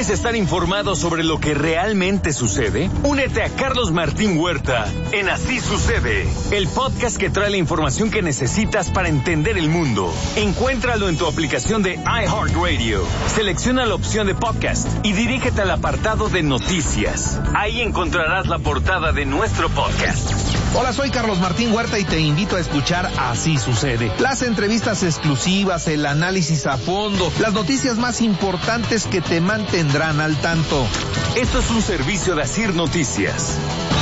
¿Quieres estar informado sobre lo que realmente sucede? Únete a Carlos Martín Huerta en Así Sucede, el podcast que trae la información que necesitas para entender el mundo. Encuéntralo en tu aplicación de iHeartRadio. Selecciona la opción de podcast y dirígete al apartado de noticias. Ahí encontrarás la portada de nuestro podcast. Hola, soy Carlos Martín Huerta y te invito a escuchar Así Sucede. Las entrevistas exclusivas, el análisis a fondo, las noticias más importantes que te mantendrán al tanto. Esto es un servicio de Asir Noticias.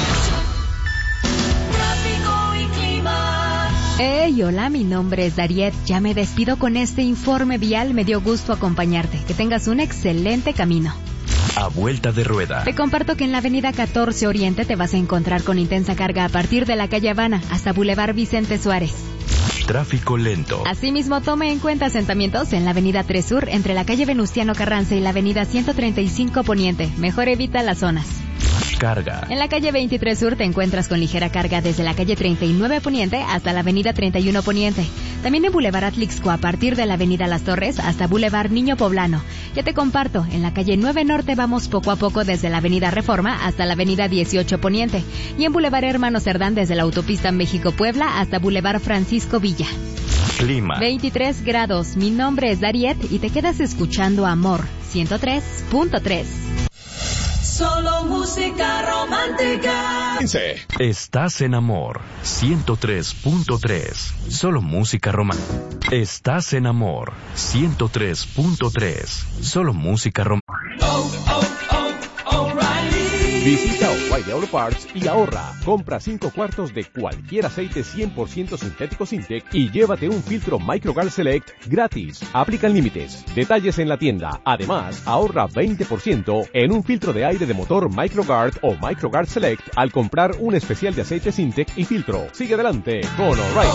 Tráfico y clima. Hey, hola, mi nombre es Dariet. Ya me despido con este informe vial. Me dio gusto acompañarte. Que tengas un excelente camino. A vuelta de rueda. Te comparto que en la avenida 14 Oriente te vas a encontrar con intensa carga a partir de la calle Habana hasta Boulevard Vicente Suárez. Tráfico lento. Asimismo, tome en cuenta asentamientos en la avenida 3 Sur entre la calle Venustiano Carranza y la avenida 135 Poniente. Mejor evita las zonas. Carga. En la calle 23 Sur te encuentras con ligera carga desde la calle 39 Poniente hasta la avenida 31 Poniente. También en Boulevard Atlixco a partir de la avenida Las Torres hasta Boulevard Niño Poblano. Ya te comparto, en la calle 9 Norte vamos poco a poco desde la avenida Reforma hasta la avenida 18 Poniente. Y en Boulevard Hermano Cerdán desde la autopista México-Puebla hasta Boulevard Francisco Villa. Clima. 23 grados. Mi nombre es Dariet y te quedas escuchando Amor 103.3. Solo música romántica. Estás en Amor 103.3. Solo música romántica. Estás en Amor 103.3. Solo música romántica. Visita O'Reilly Auto Parts y ahorra. Compra 5 cuartos de cualquier aceite 100% sintético Sintec y llévate un filtro MicroGuard Select gratis. Aplican límites. Detalles en la tienda. Además, ahorra 20% en un filtro de aire de motor MicroGuard o MicroGuard Select al comprar un especial de aceite Sintec y filtro. Sigue adelante con O'Reilly.